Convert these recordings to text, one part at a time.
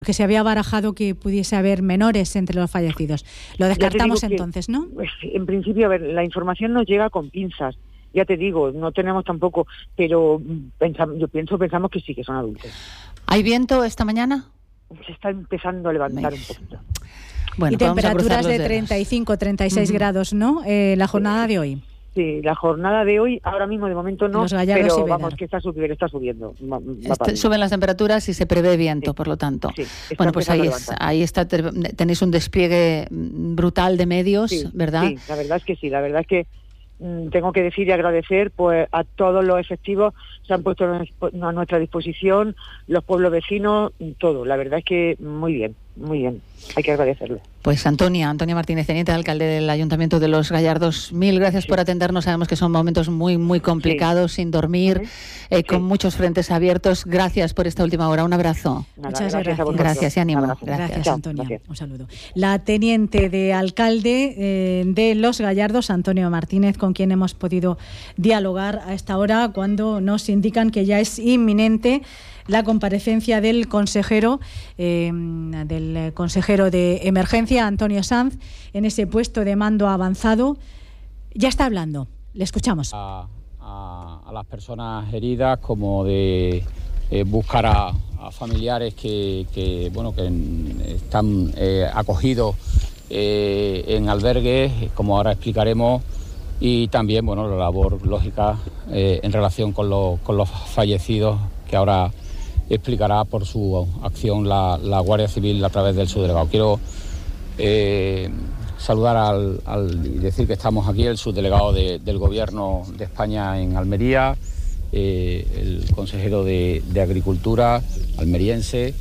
que se había barajado que pudiese haber menores entre los fallecidos. Lo descartamos entonces, ¿no? En principio, a ver, la información nos llega con pinzas. Ya te digo, no tenemos tampoco, pero pensamos que sí, que son adultos. ¿Hay viento esta mañana? Se está empezando a levantar un poquito. Bueno, y temperaturas de 35, 36 grados, ¿no? La jornada de hoy. Sí, la jornada de hoy, ahora mismo de momento no, pero vamos, que está subiendo. Suben las temperaturas y se prevé viento, por lo tanto. Sí, bueno, pues ahí está, tenéis un despliegue brutal de medios, ¿verdad? Sí, la verdad es que tengo que decir y agradecer pues a todos los efectivos, se han puesto a nuestra disposición, los pueblos vecinos, todo. La verdad es que muy bien, hay que agradecerlo. Pues Antonia Martínez, teniente alcalde del Ayuntamiento de Los Gallardos, mil gracias por atendernos. Sabemos que son momentos muy, muy complicados, sin dormir, con muchos frentes abiertos. Gracias por esta última hora. Un abrazo. Muchas gracias. Gracias y ánimo. Gracias, Antonia. Gracias. Un saludo. La teniente de alcalde de Los Gallardos, Antonio Martínez, con quien hemos podido dialogar a esta hora, cuando nos indican que ya es inminente la comparecencia del consejero de emergencia, Antonio Sanz, en ese puesto de mando avanzado. Ya está hablando, le escuchamos. A las personas heridas, como de buscar a familiares que están acogidos en albergues, como ahora explicaremos, y también la labor lógica en relación con los fallecidos, que ahora explicará por su acción la Guardia Civil a través del subdelegado. Quiero saludar y decir que estamos aquí, el subdelegado del Gobierno de España en Almería, el consejero de Agricultura almeriense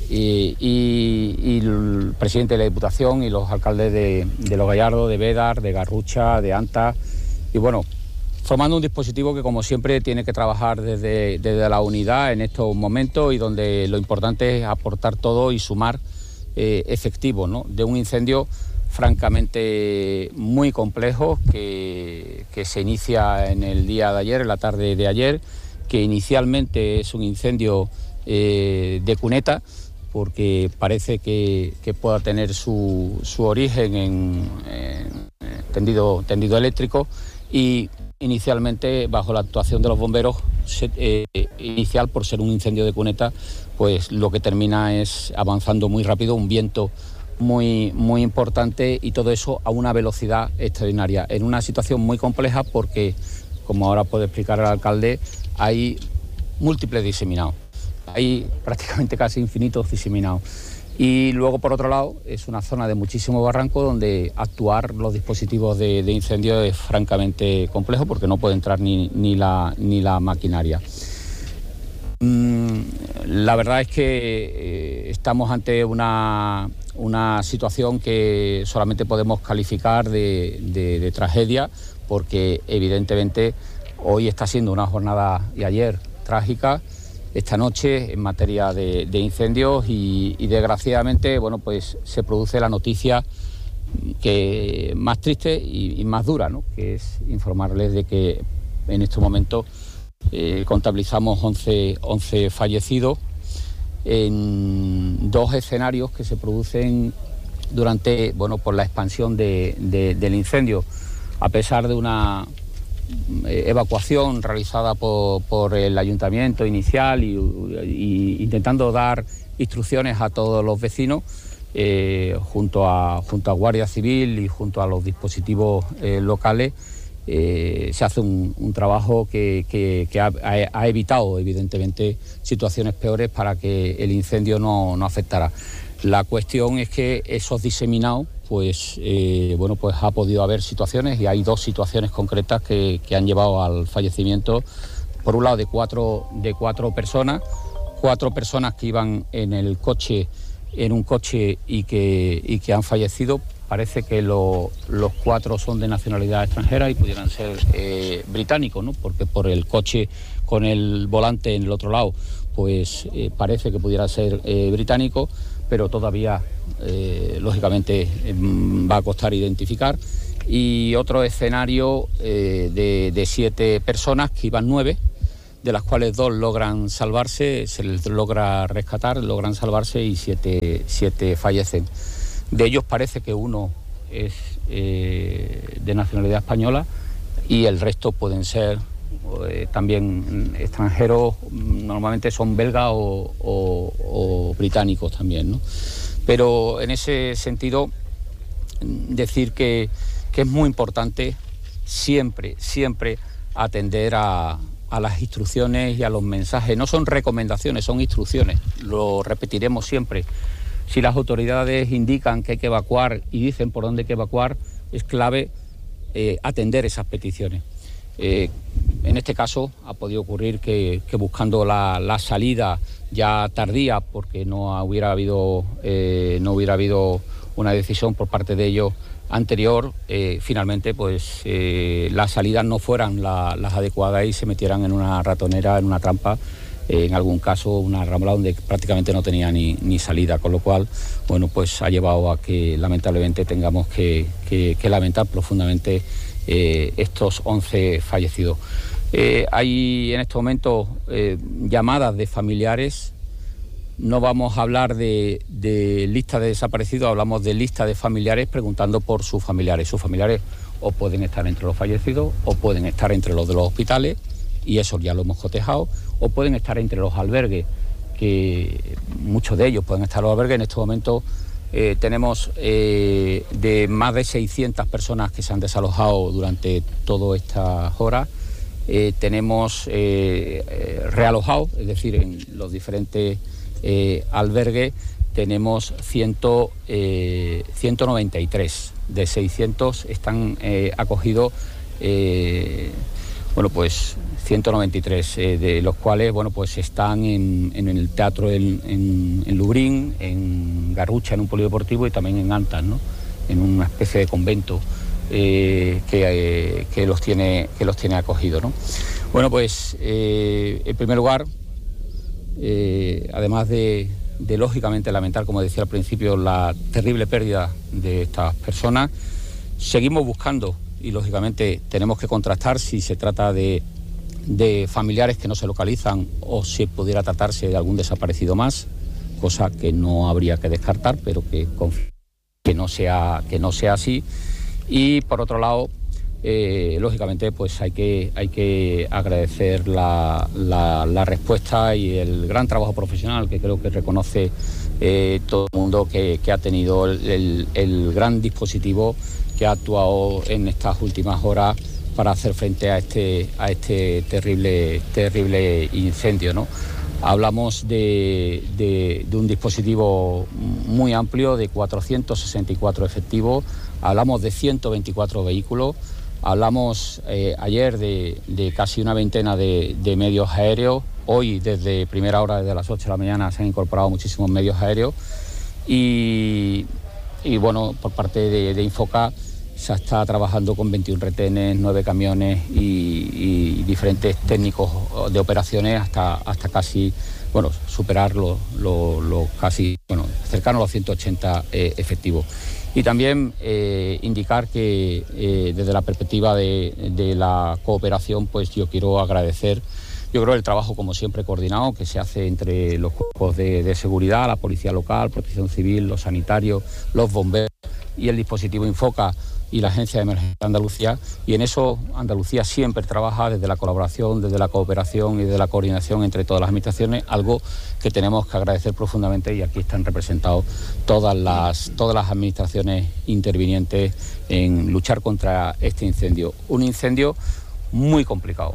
y el presidente de la Diputación y los alcaldes de Los Gallardos, de Bédar, de Garrucha, de Anta, y formando un dispositivo que, como siempre, tiene que trabajar desde la unidad en estos momentos, y donde lo importante es aportar todo y sumar efectivo, ¿no?, de un incendio francamente muy complejo que se inicia en el día de ayer, en la tarde de ayer, que inicialmente es un incendio de cuneta, porque parece que pueda tener su origen en tendido eléctrico, y inicialmente, bajo la actuación de los bomberos inicial, por ser un incendio de cuneta, pues lo que termina es avanzando muy rápido, un viento muy, muy importante, y todo eso a una velocidad extraordinaria, en una situación muy compleja, porque, como ahora puede explicar el alcalde, hay múltiples diseminados, hay prácticamente casi infinitos diseminados. Y luego, por otro lado, es una zona de muchísimo barranco, donde actuar los dispositivos de incendio es francamente complejo, porque no puede entrar ni la maquinaria. La verdad es que estamos ante una situación que solamente podemos calificar de tragedia, porque evidentemente hoy está siendo una jornada, y ayer, trágica, esta noche en materia de incendios, y desgraciadamente pues se produce la noticia que más triste y más dura, ¿no?, que es informarles de que en estos momentos contabilizamos 11 fallecidos en dos escenarios que se producen durante por la expansión del incendio, a pesar de una evacuación realizada por el ayuntamiento inicial, y intentando dar instrucciones a todos los vecinos, junto a Guardia Civil y junto a los dispositivos locales. Se hace un trabajo que ha evitado, evidentemente, situaciones peores para que el incendio no afectara. La cuestión es que esos diseminados, pues ha podido haber situaciones, y hay dos situaciones concretas que han llevado al fallecimiento, por un lado, de cuatro personas, que iban en un coche y que han fallecido. Parece que los 4 son de nacionalidad extranjera y pudieran ser británicos, ¿no?, porque por el coche con el volante en el otro lado, pues parece que pudiera ser británico, pero todavía, lógicamente, va a costar identificar. Y otro escenario de 7 personas, que iban 9, de las cuales 2 logran salvarse, se les logra rescatar, logran salvarse y 7 fallecen. De ellos parece que 1 es de nacionalidad española y el resto pueden ser también extranjeros, normalmente son belgas o británicos también, ¿no? Pero en ese sentido, decir que es muy importante siempre atender a las instrucciones y a los mensajes. No son recomendaciones, son instrucciones, lo repetiremos siempre. Si las autoridades indican que hay que evacuar y dicen por dónde hay que evacuar, es clave atender esas peticiones. En este caso ha podido ocurrir que buscando la salida ya tardía, porque no hubiera habido una decisión por parte de ellos anterior, finalmente pues las salidas no fueran las adecuadas y se metieran en una ratonera, en una trampa, en algún caso una rambla donde prácticamente no tenía ni salida, con lo cual, bueno, pues ha llevado a que lamentablemente tengamos que lamentar profundamente estos 11 fallecidos. Hay en este momento llamadas de familiares. No vamos a hablar de lista de desaparecidos, hablamos de lista de familiares preguntando por sus familiares. Sus familiares o pueden estar entre los fallecidos o pueden estar entre los de los hospitales, y eso ya lo hemos cotejado, o pueden estar entre los albergues, que muchos de ellos pueden estar en los albergues. En este momento tenemos de más de 600 personas que se han desalojado durante todas estas horas. Tenemos realojados, es decir, en los diferentes albergues tenemos 193. De 600 están acogidos, bueno, pues 193, de los cuales, bueno, pues están en el teatro en Lubrín, en Garrucha, en un polideportivo, y también en Antas, ¿no?, en una especie de convento que los tiene acogidos, ¿no? Bueno, pues en primer lugar, además de lógicamente lamentar, como decía al principio, la terrible pérdida de estas personas, seguimos buscando y lógicamente tenemos que contrastar si se trata de familiares que no se localizan o si pudiera tratarse de algún desaparecido más, cosa que no habría que descartar, pero que no sea así. Y por otro lado, lógicamente, pues hay que agradecer la respuesta y el gran trabajo profesional que creo que reconoce todo el mundo, que ha tenido el gran dispositivo que ha actuado en estas últimas horas para hacer frente a este terrible incendio, ¿no? Hablamos de un dispositivo muy amplio, de 464 efectivos, hablamos de 124 vehículos, hablamos ayer de casi una veintena de medios aéreos. Hoy, desde primera hora, desde las 8 de la mañana, se han incorporado muchísimos medios aéreos y bueno, por parte de Infoca se está trabajando con 21 retenes, 9 camiones y diferentes técnicos de operaciones hasta casi, bueno, superar los casi, bueno, cercano a los 180 efectivos. Y también indicar que desde la perspectiva de la cooperación, pues yo quiero agradecer, yo creo, el trabajo, como siempre, coordinado que se hace entre los cuerpos de seguridad, la policía local, protección civil, los sanitarios, los bomberos y el dispositivo Infoca y la Agencia de Emergencia de Andalucía, y en eso Andalucía siempre trabaja desde la colaboración, desde la cooperación y desde la coordinación entre todas las administraciones, algo que tenemos que agradecer profundamente, y aquí están representados todas las administraciones intervinientes en luchar contra este incendio. Un incendio muy complicado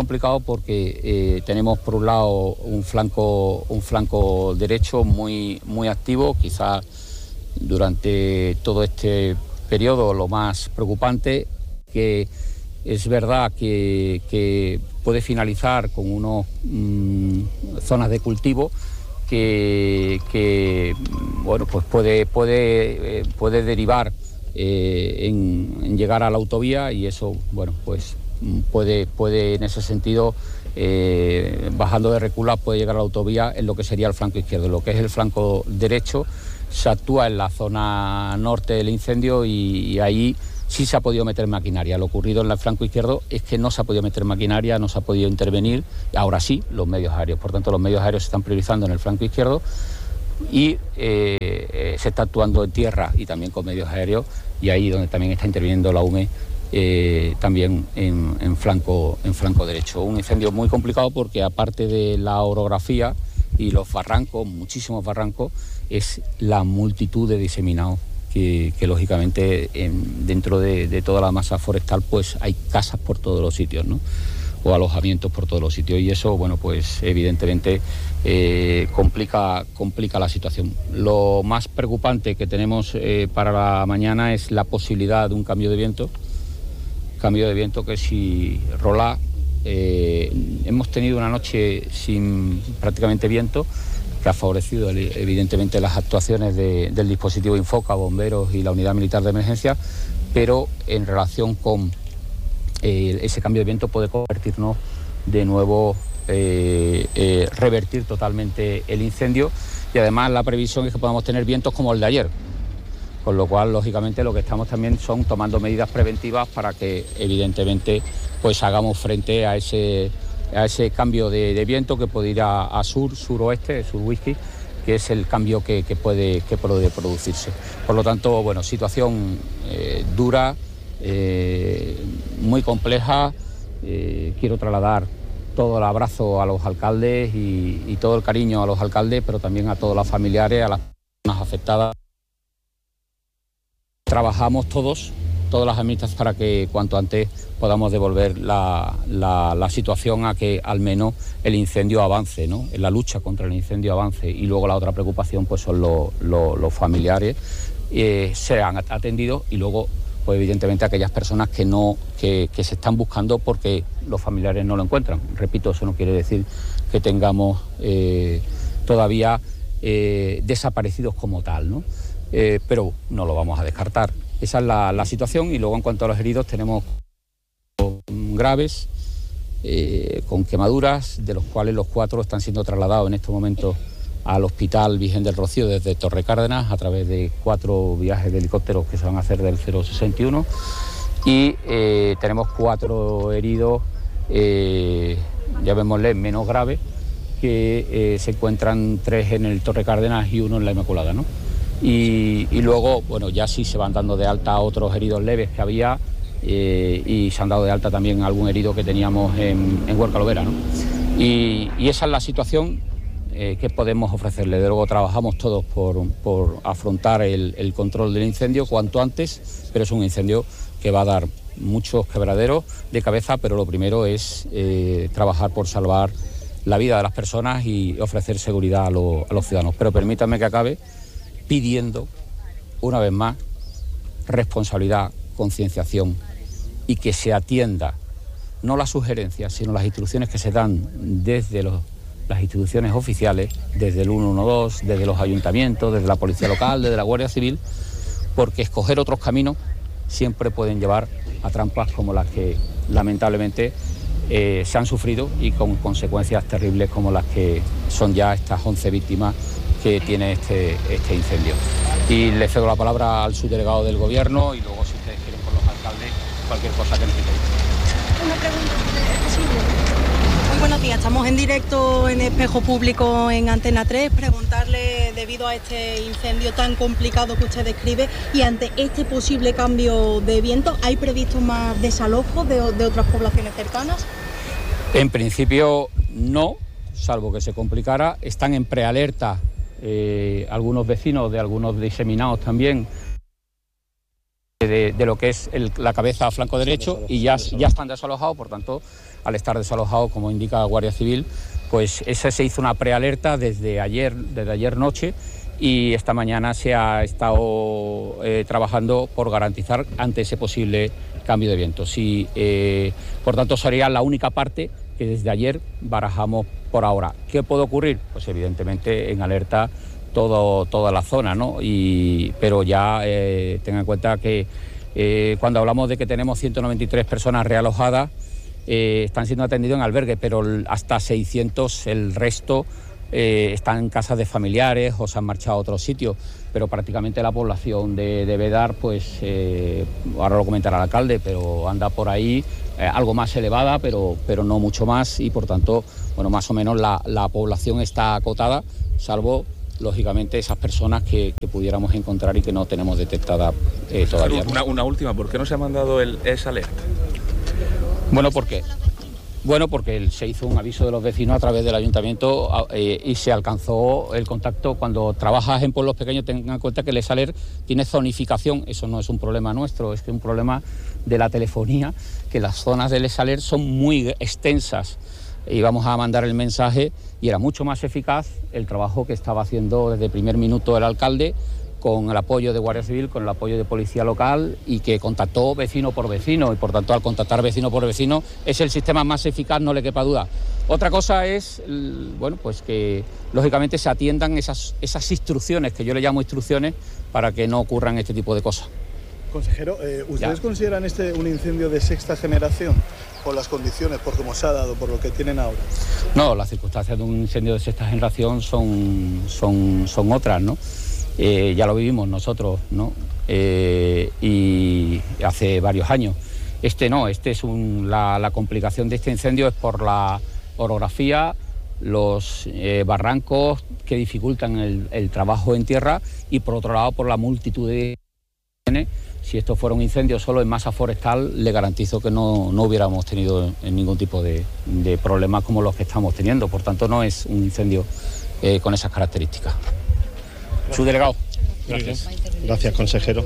porque tenemos por un lado un flanco derecho muy activo, quizás durante todo este periodo lo más preocupante, que es verdad que puede finalizar con unas zonas de cultivo que bueno, pues puede derivar en llegar a la autovía, y eso, bueno, pues puede en ese sentido, bajando de Recula, puede llegar a la autovía en lo que sería el flanco izquierdo. Lo que es el flanco derecho se actúa en la zona norte del incendio, y ahí Sí se ha podido meter maquinaria. Lo ocurrido en el flanco izquierdo es que no se ha podido meter maquinaria, no se ha podido intervenir. Ahora sí, los medios aéreos. Por tanto, los medios aéreos se están priorizando en el flanco izquierdo y se está actuando en tierra y también con medios aéreos, y ahí donde también está interviniendo la UME, también en flanco derecho. Un incendio muy complicado porque, aparte de la orografía y los barrancos, muchísimos barrancos, es la multitud de diseminados que lógicamente dentro de toda la masa forestal pues hay casas por todos los sitios, ¿no? O alojamientos por todos los sitios, y eso, bueno, pues evidentemente complica la situación. Lo más preocupante que tenemos para la mañana es la posibilidad de un cambio de viento que si rola. Hemos tenido una noche sin prácticamente viento, que ha favorecido evidentemente las actuaciones del dispositivo Infoca, bomberos y la unidad militar de emergencia, pero en relación con ese cambio de viento puede convertirnos de nuevo, revertir totalmente el incendio, y además la previsión es que podamos tener vientos como el de ayer, con lo cual lógicamente lo que estamos también son tomando medidas preventivas para que evidentemente pues hagamos frente a ese cambio de viento que puede ir a suroeste, sur-whisky, que es el cambio que puede producirse. Por lo tanto, bueno, situación dura, muy compleja. Quiero trasladar todo el abrazo a los alcaldes y todo el cariño a los alcaldes, pero también a todos los familiares, a las personas afectadas. Trabajamos todas las administraciones para que cuanto antes podamos devolver la situación a que al menos el incendio avance, ¿no? En la lucha contra el incendio avance. Y luego la otra preocupación pues son los familiares, sean atendidos, y luego pues evidentemente aquellas personas que se están buscando porque los familiares no lo encuentran. Repito, eso no quiere decir que tengamos todavía desaparecidos como tal, ¿no? Pero no lo vamos a descartar. Esa es la situación. Y luego, en cuanto a los heridos, tenemos graves, con quemaduras, de los cuales los 4 están siendo trasladados en estos momentos al Hospital Virgen del Rocío desde Torre Cárdenas, a través de 4 viajes de helicópteros que se van a hacer del 061, y tenemos 4 heridos, llamémosle menos graves, que se encuentran 3 en el Torre Cárdenas y 1 en la Inmaculada, ¿no? Y luego, bueno, ya sí se van dando de alta a otros heridos leves que había, y se han dado de alta también algún herido que teníamos en Huercalovera, ¿no? Y esa es la situación que podemos ofrecerle. De luego trabajamos todos por afrontar el control del incendio cuanto antes, pero es un incendio que va a dar muchos quebraderos de cabeza, pero lo primero es trabajar por salvar la vida de las personas y ofrecer seguridad a los ciudadanos. Pero permítanme que acabe pidiendo, una vez más, responsabilidad, concienciación, y que se atienda no las sugerencias, sino las instrucciones que se dan desde las instituciones oficiales, desde el 112, desde los ayuntamientos, desde la policía local, desde la Guardia Civil, porque escoger otros caminos siempre pueden llevar a trampas como las que lamentablemente se han sufrido, y con consecuencias terribles como las que son ya estas 11 víctimas que tiene este incendio. Y le cedo la palabra al subdelegado del Gobierno, y luego, si ustedes quieren, con los alcaldes, cualquier cosa que necesitéis. Una pregunta, ¿es posible? Muy buenos días, estamos en directo en Espejo Público en Antena 3. Preguntarle, debido a este incendio tan complicado que usted describe y ante este posible cambio de viento, ¿hay previsto más desalojos de otras poblaciones cercanas? En principio no, salvo que se complicara. Están en prealerta algunos vecinos de algunos diseminados también de lo que es la cabeza a flanco derecho, y ya están desalojados. Por tanto, al estar desalojados, como indica la Guardia Civil, pues ese se hizo una prealerta desde ayer noche, y esta mañana se ha estado trabajando por garantizar ante ese posible cambio de viento. Sí, por tanto, sería la única parte que desde ayer barajamos por ahora. ¿Qué puede ocurrir? Pues evidentemente en alerta toda la zona, ¿no? Pero ya tengan en cuenta que cuando hablamos de que tenemos 193 personas realojadas, están siendo atendidos en albergue, pero hasta 600 el resto están en casas de familiares o se han marchado a otros sitios, pero prácticamente la población de Bédar, pues ahora lo comentará el alcalde, pero anda por ahí algo más elevada, pero no mucho más, y por tanto, bueno, más o menos la población está acotada, salvo lógicamente esas personas que pudiéramos encontrar y que no tenemos detectada todavía. Una última, ¿por qué no se ha mandado el alert? Bueno, porque se hizo un aviso de los vecinos a través del ayuntamiento y se alcanzó el contacto. Cuando trabajas en pueblos pequeños, tengan en cuenta que el Saler tiene zonificación. Eso no es un problema nuestro, es que un problema de la telefonía, que las zonas del Saler son muy extensas. Íbamos a mandar el mensaje y era mucho más eficaz el trabajo que estaba haciendo desde el primer minuto el alcalde, con el apoyo de Guardia Civil, con el apoyo de Policía Local, y que contactó vecino por vecino, y por tanto al contactar vecino por vecino es el sistema más eficaz, no le quepa duda. Otra cosa es, bueno, pues que lógicamente se atiendan esas instrucciones, que yo le llamo instrucciones, para que no ocurran este tipo de cosas. Consejero, ¿ustedes consideran un incendio de sexta generación por las condiciones, por cómo se ha dado, por lo que tienen ahora? No, las circunstancias de un incendio de sexta generación son otras, ¿no? Ya lo vivimos nosotros, ¿no? Y hace varios años. La complicación de este incendio es por la orografía, los barrancos que dificultan el trabajo en tierra, y por otro lado por la multitud de... Si esto fuera un incendio solo en masa forestal, le garantizo que no hubiéramos tenido ningún tipo de problemas como los que estamos teniendo. Por tanto, no es un incendio con esas características. Su delegado. Gracias. Gracias, consejero.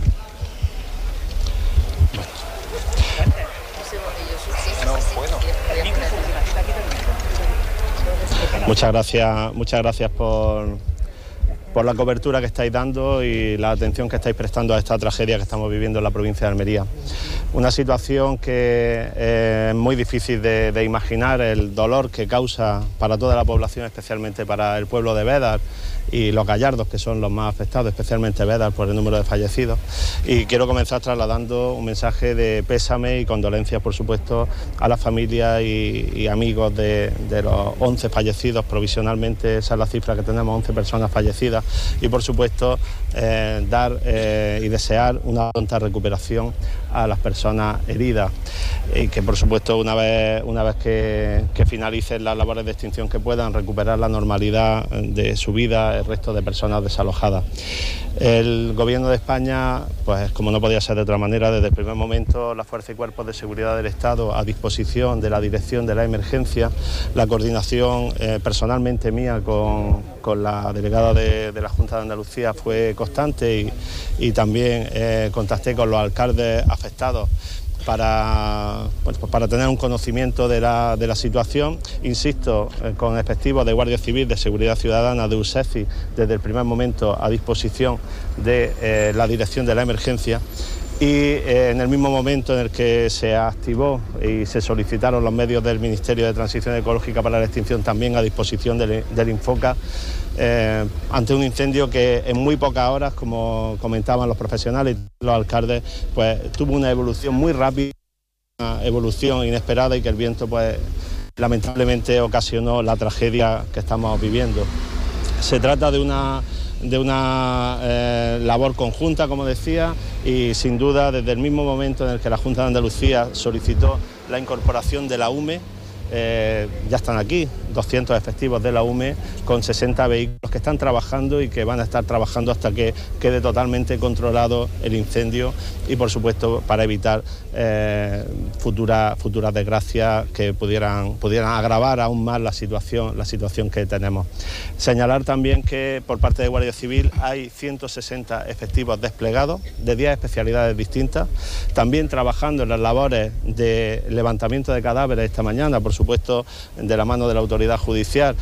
Muchas gracias por la cobertura que estáis dando y la atención que estáis prestando a esta tragedia que estamos viviendo en la provincia de Almería. Una situación que es muy difícil de imaginar, el dolor que causa para toda la población, especialmente para el pueblo de Bédar y los Gallardos, que son los más afectados, especialmente Bédar, por el número de fallecidos. Y quiero comenzar trasladando un mensaje de pésame y condolencias, por supuesto, a las familias y amigos de los 11 fallecidos provisionalmente. Esa es la cifra que tenemos, 11 personas fallecidas. Y, por supuesto, dar y desear una pronta recuperación a las personas heridas, y que, por supuesto, una vez que finalicen las labores de extinción, que puedan recuperar la normalidad de su vida el resto de personas desalojadas. El Gobierno de España, pues como no podía ser de otra manera, desde el primer momento las fuerzas y cuerpos de seguridad del Estado a disposición de la dirección de la emergencia. La coordinación personalmente mía con la delegada de la Junta de Andalucía fue constante, y también contacté con los alcaldes afectados para tener un conocimiento de la situación. Insisto, con efectivos de Guardia Civil, de Seguridad Ciudadana, de USECI, desde el primer momento a disposición de la dirección de la emergencia. Y en el mismo momento en el que se activó y se solicitaron los medios del Ministerio de Transición Ecológica para la extinción, también a disposición del Infoca, ante un incendio que en muy pocas horas, como comentaban los profesionales y los alcaldes, pues tuvo una evolución muy rápida, una evolución inesperada, y que el viento, pues lamentablemente, ocasionó la tragedia que estamos viviendo. Se trata de una labor conjunta, como decía, y sin duda desde el mismo momento en el que la Junta de Andalucía solicitó la incorporación de la UME, ya están aquí 200 efectivos de la UME con 60 vehículos que están trabajando y que van a estar trabajando hasta que quede totalmente controlado el incendio, y por supuesto para evitar futuras desgracias que pudieran agravar aún más la situación que tenemos. Señalar también que por parte de Guardia Civil hay 160 efectivos desplegados de 10 especialidades distintas, también trabajando en las labores de levantamiento de cadáveres esta mañana, por supuesto de la mano de la autoridad judicial,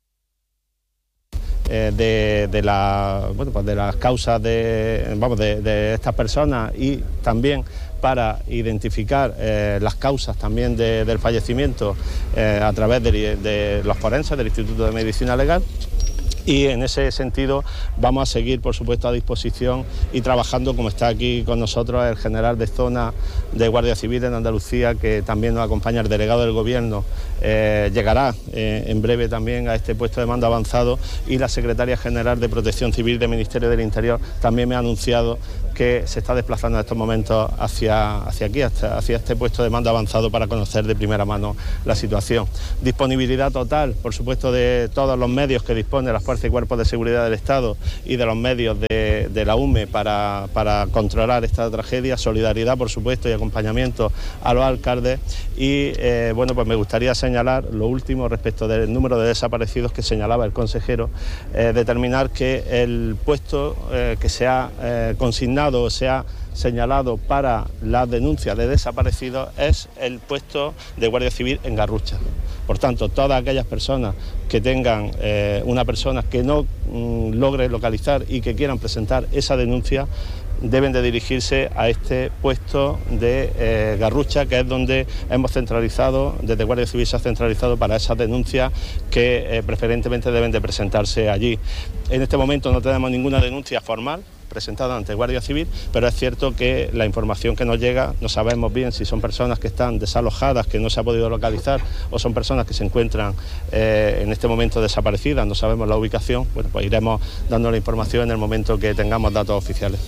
de las causas de estas personas, y también para identificar las causas también del fallecimiento a través de los forenses del Instituto de Medicina Legal. Y en ese sentido vamos a seguir, por supuesto, a disposición y trabajando, como está aquí con nosotros el general de zona de Guardia Civil en Andalucía, que también nos acompaña, el delegado del Gobierno, llegará en breve también a este puesto de mando avanzado, y la secretaria general de Protección Civil del Ministerio del Interior también me ha anunciado que se está desplazando en estos momentos hacia aquí, hacia este puesto de mando avanzado, para conocer de primera mano la situación. Disponibilidad total, por supuesto, de todos los medios que dispone las fuerzas y cuerpos de seguridad del Estado y de los medios de la UME para controlar esta tragedia. Solidaridad, por supuesto, y acompañamiento a los alcaldes. Y bueno, pues me gustaría señalar lo último respecto del número de desaparecidos que señalaba el consejero, determinar que el puesto que se ha consignado o se ha señalado para las denuncias de desaparecidos es el puesto de Guardia Civil en Garrucha. Por tanto, todas aquellas personas que tengan una persona que no logre localizar y que quieran presentar esa denuncia, deben de dirigirse a este puesto de Garrucha, que es donde hemos centralizado, desde Guardia Civil se ha centralizado para esas denuncias que preferentemente deben de presentarse allí. En este momento no tenemos ninguna denuncia formal presentada ante Guardia Civil, pero es cierto que la información que nos llega, no sabemos bien si son personas que están desalojadas, que no se ha podido localizar, o son personas que se encuentran en este momento desaparecidas, no sabemos la ubicación. Bueno, pues iremos dando la información en el momento que tengamos datos oficiales.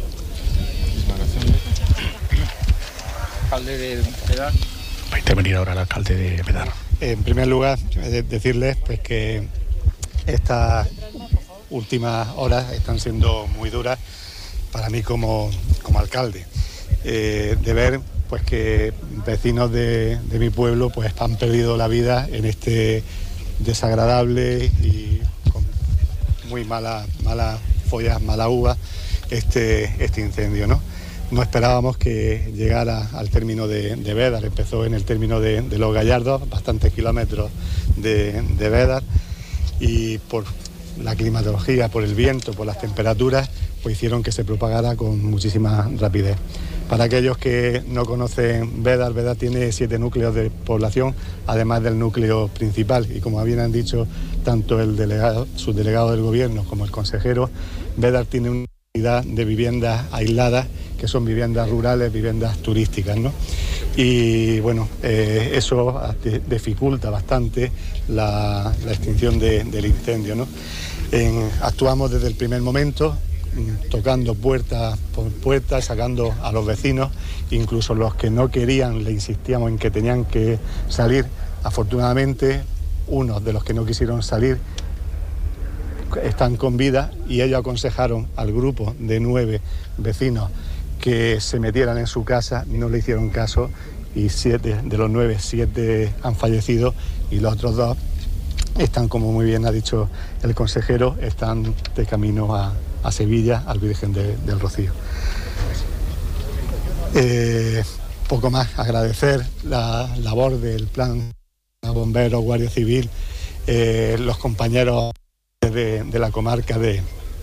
Alcalde de Bedar. Va a intervenir ahora el alcalde de Bedar. En primer lugar, decirles pues que estas últimas horas están siendo muy duras para mí como alcalde, de ver pues que vecinos de mi pueblo pues han perdido la vida en este desagradable y con muy mala follas, mala uva, este incendio, ¿no? No esperábamos que llegara al término de Bedar, empezó en el término de Los Gallardos, bastantes kilómetros de Bedar, y por la climatología, por el viento, por las temperaturas, pues hicieron que se propagara con muchísima rapidez. Para aquellos que no conocen Bedar, Bedar tiene 7 núcleos de población, además del núcleo principal, y como bien han dicho tanto el subdelegado del Gobierno como el consejero, Bedar tiene una cantidad de viviendas aisladas, que son viviendas rurales, viviendas turísticas, ¿no? Y bueno, eso dificulta bastante la extinción del incendio, ¿no? Actuamos desde el primer momento, tocando puerta por puerta, sacando a los vecinos, incluso los que no querían, le insistíamos en que tenían que salir. Afortunadamente, unos de los que no quisieron salir están con vida, y ellos aconsejaron al grupo de 9 vecinos que se metieran en su casa, no le hicieron caso, y 7 de los 9, 7 han fallecido, y los otros 2 están, como muy bien ha dicho el consejero, están de camino a Sevilla, al Virgen del Rocío. Poco más, agradecer la labor del plan Bomberos, Guardia Civil, los compañeros de la comarca de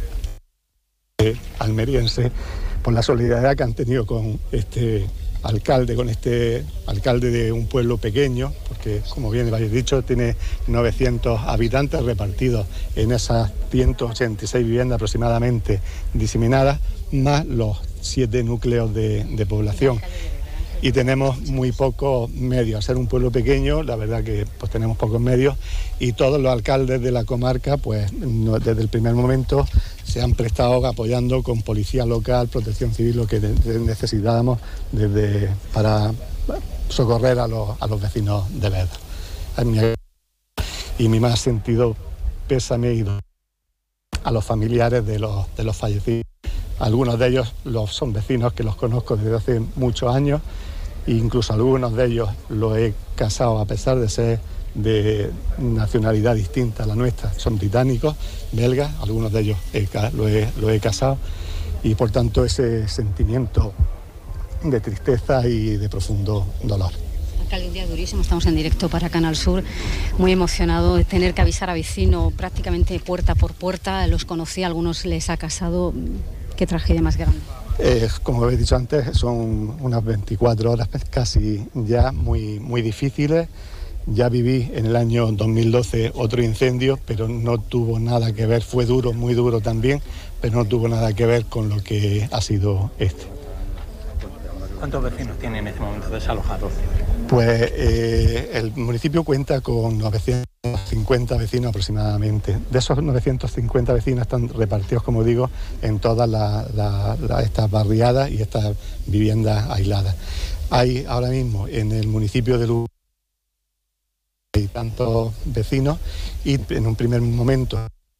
almeriense, por la solidaridad que han tenido con este alcalde de un pueblo pequeño, porque como bien habéis dicho, tiene 900 habitantes repartidos en esas 186 viviendas aproximadamente diseminadas, más los 7 núcleos de población. Y tenemos muy pocos medios. Al ser un pueblo pequeño, la verdad que pues tenemos pocos medios, y todos los alcaldes de la comarca, pues desde el primer momento se han prestado apoyando con policía local, protección civil, lo que necesitábamos para socorrer a los vecinos de Bedar. Y mi más sentido pésame a los familiares de los fallecidos. Algunos de ellos son vecinos que los conozco desde hace muchos años, e incluso algunos de ellos los he casado a pesar de ser de nacionalidad distinta a la nuestra. Son británicos, belgas, algunos de ellos lo he casado, y por tanto ese sentimiento de tristeza y de profundo dolor. Alcalde, un día durísimo, estamos en directo para Canal Sur, muy emocionado de tener que avisar a vecinos prácticamente puerta por puerta, los conocí, a algunos les ha casado. ¿Qué tragedia más grande? Como he dicho antes, son unas 24 horas casi ya muy difíciles. Ya viví en el año 2012 otro incendio, pero no tuvo nada que ver, fue duro, muy duro también, pero no tuvo nada que ver con lo que ha sido este. ¿Cuántos vecinos tienen en este momento desalojados? Pues el municipio cuenta con 950 vecinos aproximadamente. De esos 950 vecinos están repartidos, como digo, en todas estas barriadas y estas viviendas aisladas. Hay ahora mismo en el municipio de Lugo hay tantos vecinos y en un primer momento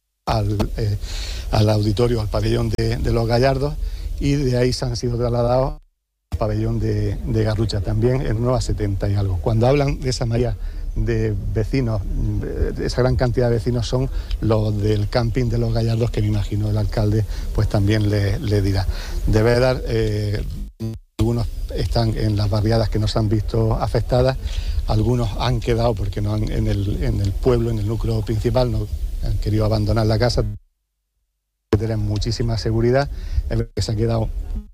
al auditorio, al pabellón de Los Gallardos, y de ahí se han sido trasladados al pabellón de Garrucha, también en unos 70 y algo. Cuando hablan de esa mayoría de vecinos, de esa gran cantidad de vecinos, son los del camping de Los Gallardos, que me imagino el alcalde pues también le dirá. Debe dar, algunos están en las barriadas que no se han visto afectadas, algunos han quedado porque no han, en el pueblo, en el núcleo principal, no han querido abandonar la casa. Tienen muchísima seguridad, es que se ha quedado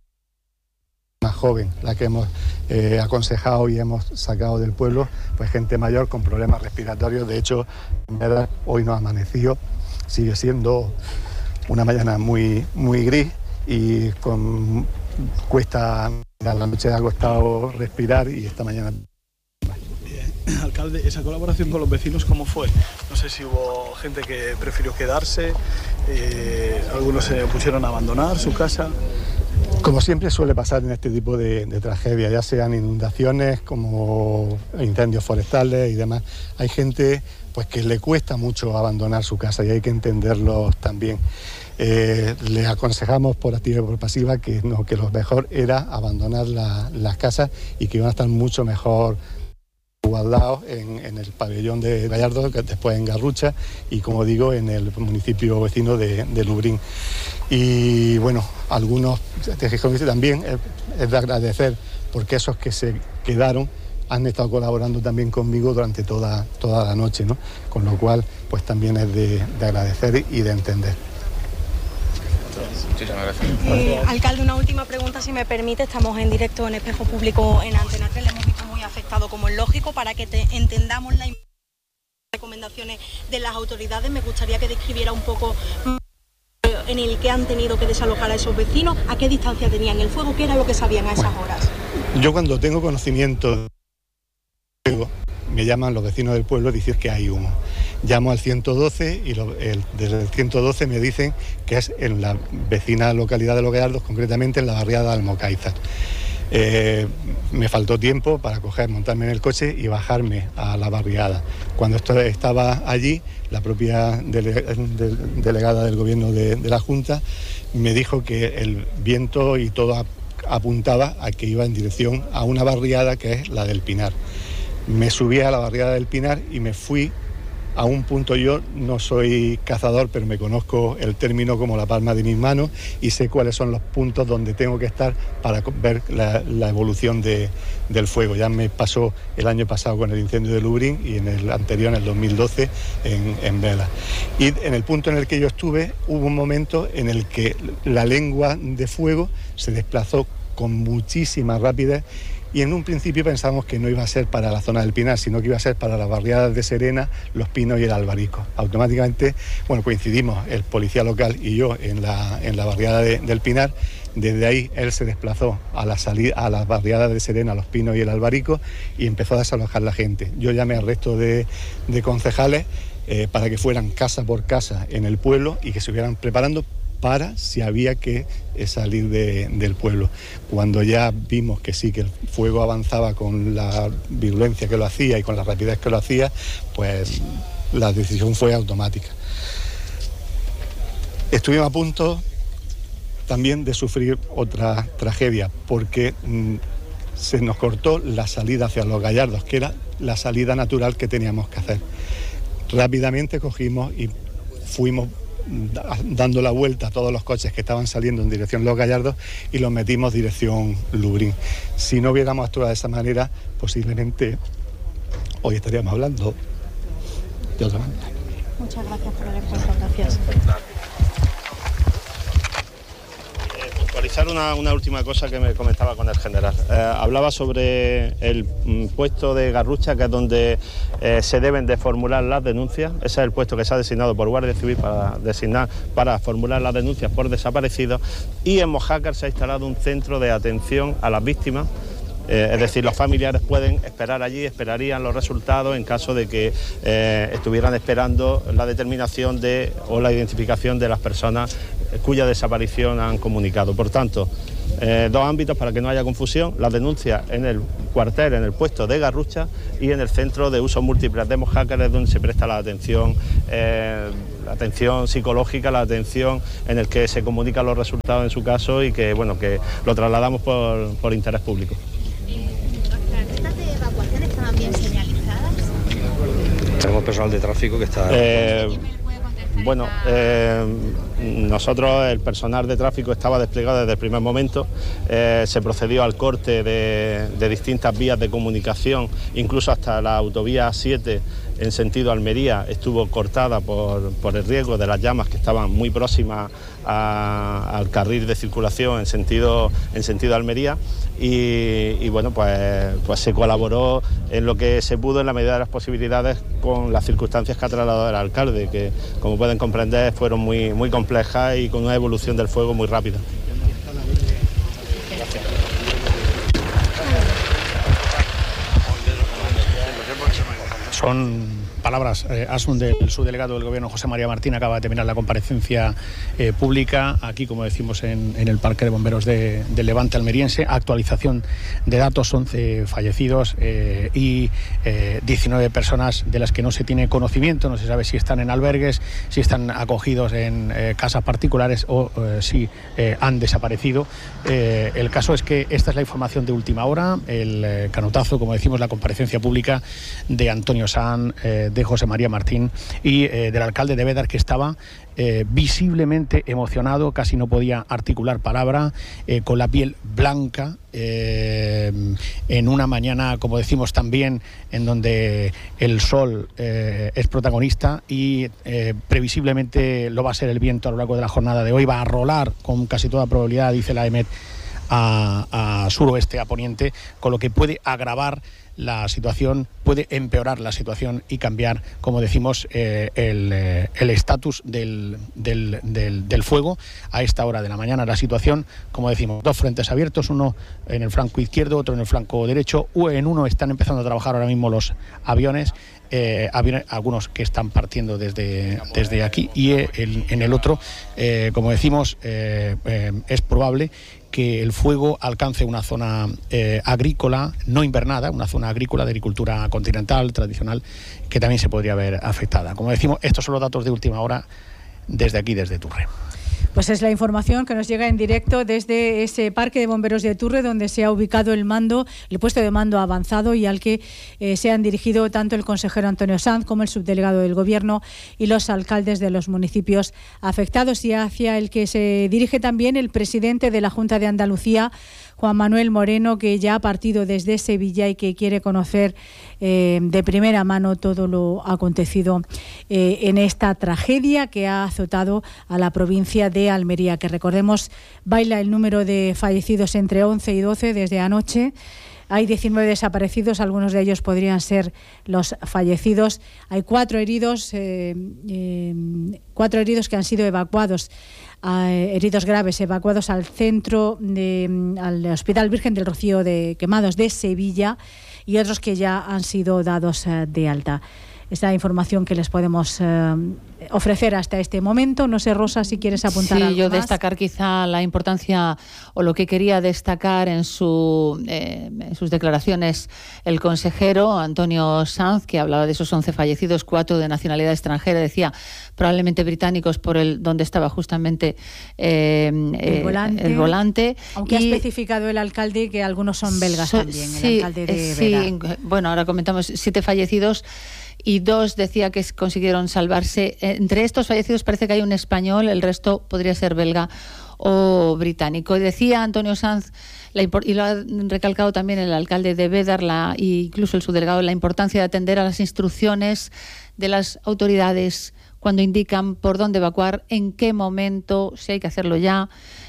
más joven, la que hemos aconsejado y hemos sacado del pueblo, pues gente mayor con problemas respiratorios. De hecho, en verdad, hoy no ha amanecido, sigue siendo una mañana muy, muy gris y cuesta, a la noche ha costado respirar y esta mañana. Alcalde, esa colaboración con los vecinos, ¿cómo fue? No sé si hubo gente que prefirió quedarse, algunos se pusieron a abandonar su casa. Como siempre suele pasar en este tipo de tragedias, ya sean inundaciones como incendios forestales y demás, hay gente pues que le cuesta mucho abandonar su casa y hay que entenderlos también. Les aconsejamos por activa y por pasiva que no, que lo mejor era abandonar las casas y que iban a estar mucho mejor guardados en el pabellón de Gallardo, después en Garrucha y, como digo, en el municipio vecino de Lubrín. Y bueno, algunos también es de agradecer, porque esos que se quedaron han estado colaborando también conmigo durante toda la noche, ¿no? Con lo cual pues también es de agradecer y de entender. Muchísimas gracias. Alcalde, una última pregunta, si me permite. Estamos en directo en Espejo Público en Antena 3, le hemos visto muy afectado, como es lógico, para que entendamos las recomendaciones de las autoridades. Me gustaría que describiera un poco en el que han tenido que desalojar a esos vecinos, a qué distancia tenían el fuego, qué era lo que sabían a esas horas. Yo, cuando tengo conocimiento del fuego, me llaman los vecinos del pueblo a decir que hay humo. Llamo al 112 y desde el 112 me dicen que es en la vecina localidad de Los Gallardos, concretamente en la barriada de Almocáizar. Me faltó tiempo para montarme en el coche y bajarme a la barriada. Cuando estaba allí, la propia delegada del gobierno de la Junta me dijo que el viento y todo apuntaba a que iba en dirección a una barriada que es la del Pinar. Me subí a la barriada del Pinar y me fui a un punto. Yo no soy cazador, pero me conozco el término como la palma de mis manos y sé cuáles son los puntos donde tengo que estar para ver la evolución del fuego. Ya me pasó el año pasado con el incendio de Lubrín y en el anterior, en el 2012, en Vela. Y en el punto en el que yo estuve, hubo un momento en el que la lengua de fuego se desplazó con muchísima rapidez. Y en un principio pensamos que no iba a ser para la zona del Pinar, sino que iba a ser para las barriadas de Serena, Los Pinos y el Albarico. Automáticamente, bueno, coincidimos el policía local y yo en la barriada del Pinar. Desde ahí él se desplazó a las barriadas de Serena, Los Pinos y el Albarico y empezó a desalojar la gente. Yo llamé al resto de concejales para que fueran casa por casa en el pueblo y que se estuvieran preparando para si había que salir del pueblo. Cuando ya vimos que sí, que el fuego avanzaba con la virulencia que lo hacía y con la rapidez que lo hacía, pues la decisión fue automática. Estuvimos a punto también de sufrir otra tragedia, porque se nos cortó la salida hacia Los Gallardos, que era la salida natural que teníamos que hacer. Rápidamente cogimos y fuimos dando la vuelta a todos los coches que estaban saliendo en dirección Los Gallardos y los metimos dirección Lubrín. Si no hubiéramos actuado de esa manera, posiblemente hoy estaríamos hablando de otra manera. Muchas gracias por el encuentro. Gracias. puntualizar una última cosa que me comentaba con el general. Hablaba sobre el puesto de Garrucha, que es donde se deben de formular las denuncias. Ese es el puesto que se ha designado por Guardia Civil para formular las denuncias por desaparecidos. Y en Mojácar se ha instalado un centro de atención a las víctimas. Es decir, los familiares pueden esperar allí, esperarían los resultados en caso de que estuvieran esperando la determinación o la identificación de las personas cuya desaparición han comunicado. Por tanto, dos ámbitos para que no haya confusión: las denuncias en el cuartel, en el puesto de Garrucha, y en el centro de usos múltiples de Mojácar, donde se presta la atención psicológica, la atención en el que se comunican los resultados en su caso y que, bueno, que lo trasladamos por interés público. ¿Las pistas de evacuación estaban bien señalizadas? Tenemos personal de tráfico que está... Nosotros, el personal de tráfico estaba desplegado desde el primer momento. Se procedió al corte de distintas vías de comunicación, incluso hasta la autovía 7 en sentido Almería estuvo cortada por el riesgo de las llamas que estaban muy próximas al carril de circulación en sentido Almería. Y bueno, pues se colaboró en lo que se pudo en la medida de las posibilidades con las circunstancias que ha trasladado el alcalde, que, como pueden comprender, fueron muy complejas y con una evolución del fuego muy rápida. Son palabras, Asun, del subdelegado del Gobierno, José María Martín. Acaba de terminar la comparecencia pública aquí, como decimos, en el Parque de Bomberos del Levante almeriense. Actualización de datos: 11 fallecidos y 19 personas de las que no se tiene conocimiento. No se sabe si están en albergues, si están acogidos en casas particulares o si han desaparecido. El caso es que esta es la información de última hora, el canotazo, como decimos, la comparecencia pública de Antonio Sanz, de José María Martín y del alcalde de Bédar, que estaba visiblemente emocionado, casi no podía articular palabra, con la piel blanca, en una mañana, como decimos, también en donde el sol es protagonista y previsiblemente lo va a ser el viento a lo largo de la jornada de hoy. Va a rolar con casi toda probabilidad, dice la EMET, a suroeste, a poniente, con lo que puede agravar la situación, puede empeorar la situación y cambiar, como decimos, el estatus del fuego a esta hora de la mañana. La situación, como decimos, dos frentes abiertos, uno en el flanco izquierdo, otro en el flanco derecho. En uno están empezando a trabajar ahora mismo los aviones, algunos que están partiendo desde aquí, y en el otro, como decimos, es probable que el fuego alcance una zona agrícola, no invernada, una zona agrícola de agricultura continental, tradicional, que también se podría ver afectada. Como decimos, estos son los datos de última hora desde aquí, desde Turre. Pues es la información que nos llega en directo desde ese Parque de Bomberos de Turre, donde se ha ubicado el puesto de mando avanzado, y al que se han dirigido tanto el consejero Antonio Sanz como el subdelegado del Gobierno y los alcaldes de los municipios afectados, y hacia el que se dirige también el presidente de la Junta de Andalucía, Juan Manuel Moreno, que ya ha partido desde Sevilla y que quiere conocer de primera mano todo lo acontecido en esta tragedia que ha azotado a la provincia de Almería, que, recordemos, baila el número de fallecidos entre 11 y 12 desde anoche. Hay 19 desaparecidos, algunos de ellos podrían ser los fallecidos. Hay 4 heridos que han sido evacuados, heridos graves, evacuados al al Hospital Virgen del Rocío de Quemados de Sevilla, y otros que ya han sido dados de alta. Esta es la información que les podemos ofrecer hasta este momento. No sé, Rosa, si quieres apuntar algo más. Sí, yo destacar quizá la importancia, o lo que quería destacar en sus declaraciones el consejero Antonio Sanz, que hablaba de esos 11 fallecidos, 4 de nacionalidad extranjera, decía probablemente británicos, por donde estaba justamente el volante. Aunque ha especificado el alcalde que algunos son belgas también, el alcalde de Bédar. Sí, bueno, ahora comentamos 7 fallecidos. Y 2 decía que consiguieron salvarse. Entre estos fallecidos parece que hay un español, el resto podría ser belga o británico. Y decía Antonio Sanz, y lo ha recalcado también el alcalde de Bédar e incluso el subdelegado, la importancia de atender a las instrucciones de las autoridades cuando indican por dónde evacuar, en qué momento, si hay que hacerlo ya,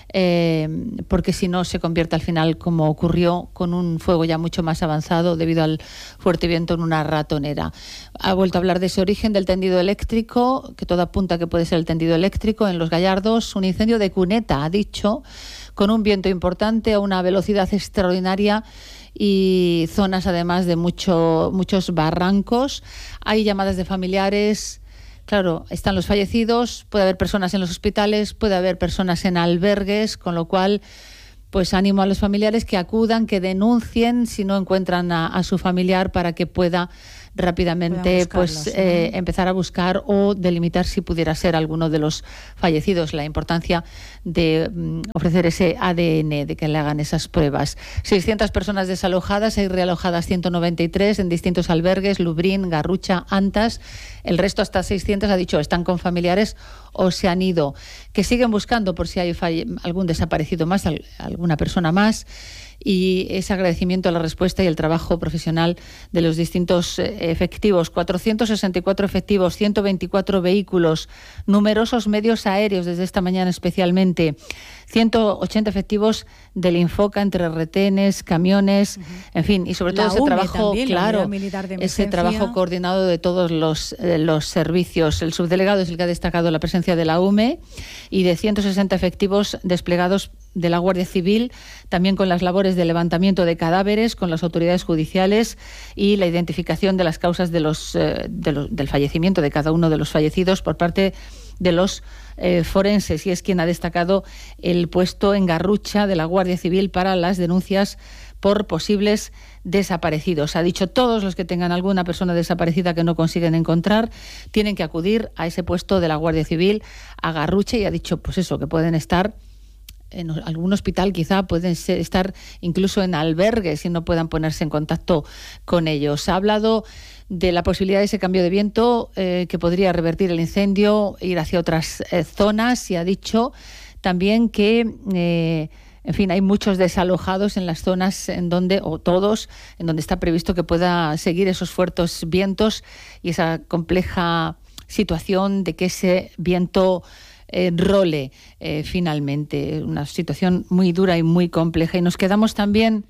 porque si no se convierte al final, como ocurrió con un fuego ya mucho más avanzado debido al fuerte viento, en una ratonera. Ha vuelto a hablar de ese origen del tendido eléctrico, que todo apunta que puede ser el tendido eléctrico en Los Gallardos, un incendio de cuneta, ha dicho, con un viento importante a una velocidad extraordinaria y zonas además de muchos barrancos. Hay llamadas de familiares. Claro, están los fallecidos, puede haber personas en los hospitales, puede haber personas en albergues, con lo cual, pues ánimo a los familiares que acudan, que denuncien si no encuentran a su familiar, para que pueda rápidamente empezar a buscar o delimitar si pudiera ser alguno de los fallecidos. La importancia de ofrecer ese ADN, de que le hagan esas pruebas. 600 personas desalojadas, hay realojadas 193 en distintos albergues, Lubrín, Garrucha, Antas. El resto, hasta 600, ha dicho, están con familiares o se han ido. Que siguen buscando por si hay algún desaparecido más, alguna persona más. Y ese agradecimiento a la respuesta y el trabajo profesional de los distintos efectivos. 464 efectivos, 124 vehículos, numerosos medios aéreos desde esta mañana especialmente, 180 efectivos del Infoca entre retenes, camiones, en fin, y sobre todo ese trabajo, también, claro, ese trabajo coordinado de todos los servicios. El subdelegado es el que ha destacado la presencia de la UME y de 160 efectivos desplegados de la Guardia Civil, también con las labores de levantamiento de cadáveres con las autoridades judiciales y la identificación de las causas del fallecimiento de cada uno de los fallecidos por parte de los forenses, y es quien ha destacado el puesto en Garrucha de la Guardia Civil para las denuncias por posibles desaparecidos. Ha dicho, todos los que tengan alguna persona desaparecida que no consiguen encontrar tienen que acudir a ese puesto de la Guardia Civil, a Garrucha, y ha dicho, pues eso, que pueden estar en algún hospital, quizá pueden estar incluso en albergues y no puedan ponerse en contacto con ellos. Ha hablado de la posibilidad de ese cambio de viento que podría revertir el incendio, ir hacia otras zonas, y ha dicho también que en fin, hay muchos desalojados en las zonas en donde, o todos, en donde está previsto que pueda seguir esos fuertes vientos y esa compleja situación de que ese viento role finalmente. Una situación muy dura y muy compleja. Y nos quedamos también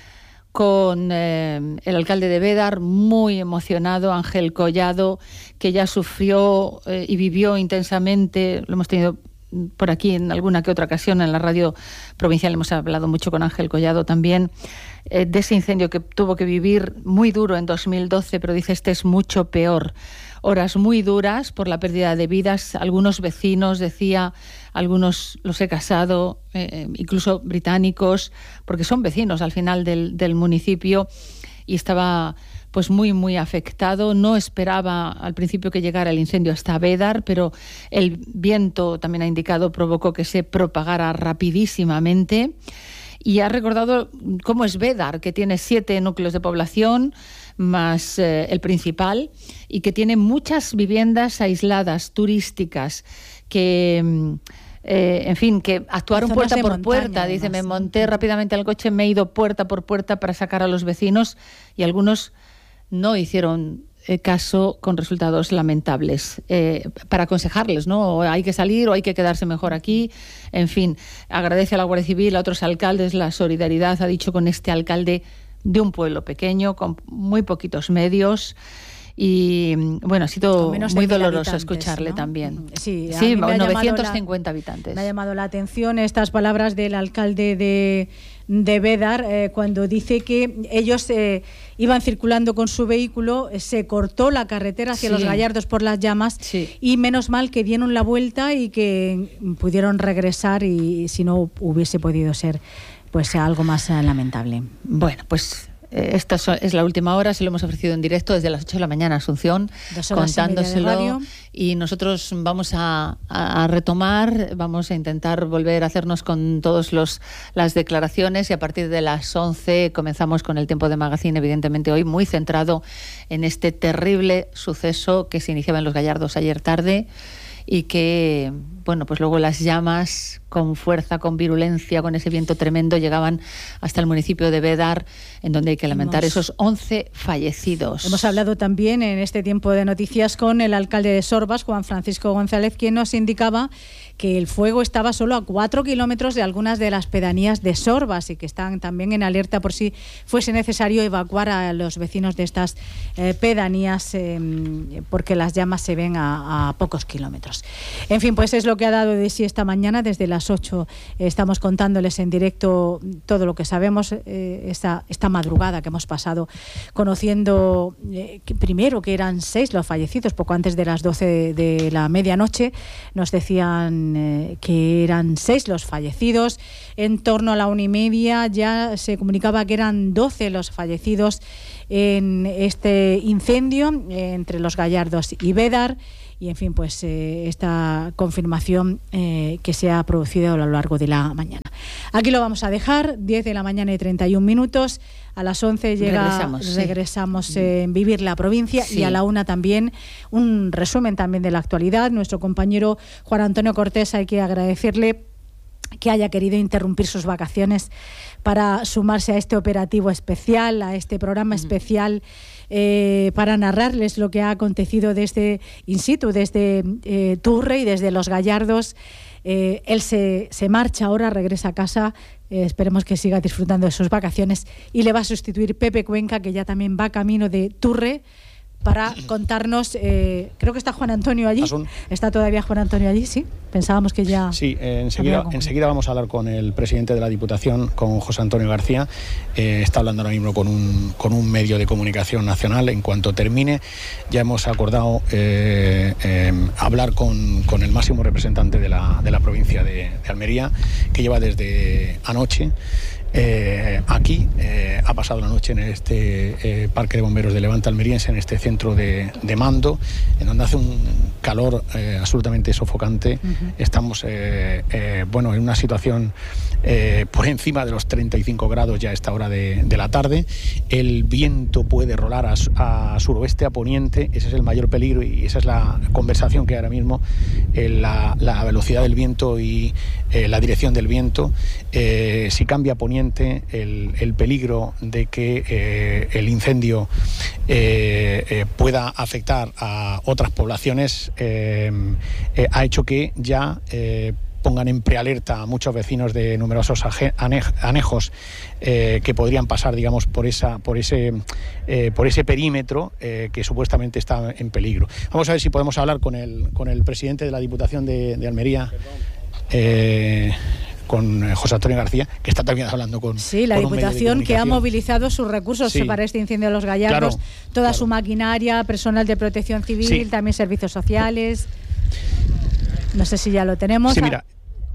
con el alcalde de Bédar, muy emocionado, Ángel Collado, que ya sufrió y vivió intensamente, lo hemos tenido por aquí en alguna que otra ocasión en la radio provincial, hemos hablado mucho con Ángel Collado también, de ese incendio que tuvo que vivir muy duro en 2012, pero dice, este es mucho peor. Horas muy duras por la pérdida de vidas. Algunos vecinos, decía, algunos los he casado, incluso británicos, porque son vecinos al final del municipio, y estaba pues muy, muy afectado. No esperaba al principio que llegara el incendio hasta Bédar, pero el viento, también ha indicado, provocó que se propagara rapidísimamente. Y ha recordado cómo es Bédar, que tiene 7 núcleos de población, más el principal, y que tiene muchas viviendas aisladas, turísticas, que, en fin, que actuaron puerta por puerta. Dice, me monté rápidamente al coche, me he ido puerta por puerta para sacar a los vecinos, y algunos no hicieron caso, con resultados lamentables, para aconsejarles, ¿no? O hay que salir o hay que quedarse mejor aquí. En fin, agradece a la Guardia Civil, a otros alcaldes, la solidaridad, ha dicho, con este alcalde de un pueblo pequeño, con muy poquitos medios. Y bueno, ha sido muy doloroso escucharle, ¿no? También. Sí, 950 habitantes. Me ha llamado la atención estas palabras del alcalde de Bédar, cuando dice que ellos iban circulando con su vehículo, se cortó la carretera hacia Los Gallardos por las llamas, y menos mal que dieron la vuelta y que pudieron regresar, y si no hubiese podido ser pues algo más lamentable. Bueno, pues esta es la última hora, se lo hemos ofrecido en directo desde las 8 de la mañana, Asunción, contándoselo, y nosotros vamos a retomar, vamos a intentar volver a hacernos con todas las declaraciones, y a partir de las 11 comenzamos con el tiempo de Magazine, evidentemente hoy muy centrado en este terrible suceso que se iniciaba en Los Gallardos ayer tarde y que bueno, pues luego las llamas con fuerza, con virulencia, con ese viento tremendo, llegaban hasta el municipio de Bédar, en donde hay que lamentar esos 11 fallecidos. Hemos hablado también en este tiempo de noticias con el alcalde de Sorbas, Juan Francisco González, quien nos indicaba que el fuego estaba solo a 4 kilómetros de algunas de las pedanías de Sorbas y que están también en alerta por si fuese necesario evacuar a los vecinos de estas pedanías porque las llamas se ven a pocos kilómetros. En fin, pues es lo que ha dado de sí esta mañana. Desde las 8 estamos contándoles en directo todo lo que sabemos esta madrugada que hemos pasado conociendo primero que eran 6 los fallecidos. Poco antes de las 12 de la medianoche nos decían que eran 6 los fallecidos. En torno a la 1:30 ya se comunicaba que eran 12 los fallecidos en este incendio entre Los Gallardos y Bédar. Y en fin, pues esta confirmación que se ha producido a lo largo de la mañana. Aquí lo vamos a dejar, 10 de la mañana y 31 minutos. A las 11 regresamos en Vivir la Provincia, y a la 1 también un resumen también de la actualidad. Nuestro compañero Juan Antonio Cortés, hay que agradecerle que haya querido interrumpir sus vacaciones para sumarse a este operativo especial, a este programa especial, para narrarles lo que ha acontecido desde in situ, desde Turre y desde Los Gallardos. Él se marcha ahora, regresa a casa, esperemos que siga disfrutando de sus vacaciones, y le va a sustituir Pepe Cuenca, que ya también va camino de Turre, para contarnos, creo que está Juan Antonio allí. ¿Está todavía Juan Antonio allí? Sí, pensábamos que ya... Sí, enseguida vamos a hablar con el presidente de la Diputación, con José Antonio García. Está hablando ahora mismo con un medio de comunicación nacional. En cuanto termine, ya hemos acordado hablar con el máximo representante de la provincia de Almería, que lleva desde anoche aquí, ha pasado la noche en este Parque de Bomberos de Levante Almeriense, en este centro de mando, en donde hace un calor absolutamente sofocante. Estamos en una situación por encima de los 35 grados ya a esta hora de la tarde. El viento puede rolar a suroeste, a poniente. Ese es el mayor peligro, y esa es la conversación que ahora mismo, la velocidad del viento y la dirección del viento. Si cambia a poniente, el peligro de que el incendio pueda afectar a otras poblaciones ha hecho que ya pongan en prealerta a muchos vecinos de numerosos anejos que podrían pasar, digamos, por ese perímetro que supuestamente está en peligro. Vamos a ver si podemos hablar con el presidente de la Diputación de Almería, con José Antonio García, que está también hablando con... Sí, la Diputación, que ha movilizado sus recursos para este incendio de Los Gallardos, su maquinaria, personal de protección civil, también servicios sociales. No sé si ya lo tenemos. Sí, mira.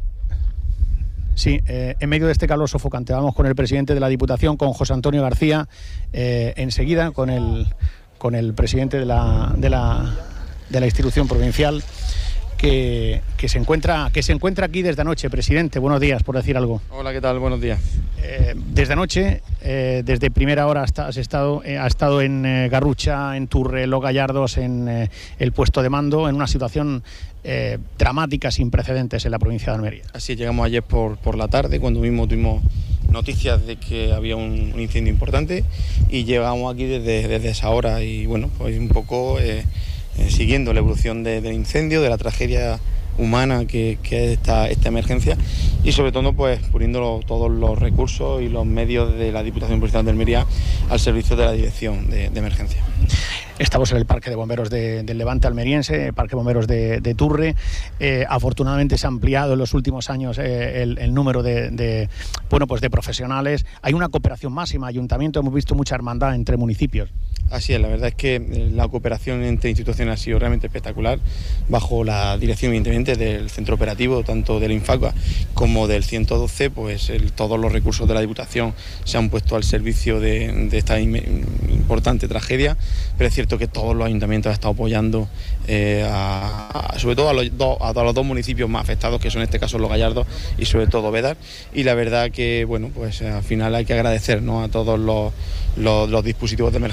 Sí, en medio de este calor sofocante vamos con el presidente de la Diputación, con José Antonio García, enseguida con el presidente de la institución provincial, que se encuentra aquí desde anoche. Presidente, buenos días, por decir algo. Hola, ¿qué tal? Buenos días. Desde anoche, desde primera hora ha estado en Garrucha, en Turre, Los Gallardos, en el puesto de mando, en una situación dramática, sin precedentes en la provincia de Almería. Así llegamos ayer por la tarde, cuando mismo tuvimos noticias de que había un incendio importante, y llegamos aquí desde esa hora, y bueno, pues un poco siguiendo la evolución del incendio, de la tragedia humana que es esta emergencia, y sobre todo pues poniendo todos los recursos y los medios de la Diputación Provincial de Almería al servicio de la Dirección de Emergencia. Estamos en el Parque de Bomberos del Levante Almeriense, Parque de Bomberos de Turre. Afortunadamente se ha ampliado en los últimos años el número de profesionales. Hay una cooperación máxima, ayuntamiento, hemos visto mucha hermandad entre municipios. Así es, la verdad es que la cooperación entre instituciones ha sido realmente espectacular, bajo la dirección evidentemente del centro operativo, tanto del Infacua como del 112, pues todos los recursos de la Diputación se han puesto al servicio de esta importante tragedia, pero es cierto que todos los ayuntamientos han estado apoyando sobre todo a los dos municipios más afectados, que son en este caso Los Gallardos y sobre todo Bédar, y la verdad que bueno, pues al final hay que agradecer, ¿no?, a todos los dispositivos de emergencia el gran